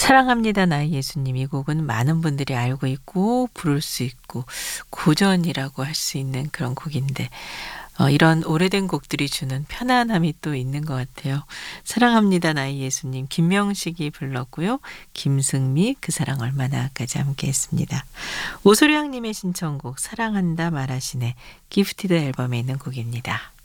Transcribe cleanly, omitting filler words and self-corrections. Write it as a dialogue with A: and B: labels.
A: 사랑합니다 나의 예수님 이 곡은 많은 분들이 알고 있고 부를 수 있고 고전이라고 할 수 있는 그런 곡인데 이런 오래된 곡들이 주는 편안함이 또 있는 것 같아요. 사랑합니다 나의 예수님 김명식이 불렀고요. 김승미 그 사랑 얼마나까지 함께했습니다. 오소량님의 신청곡 사랑한다 말하시네 기프티드 앨범에 있는 곡입니다.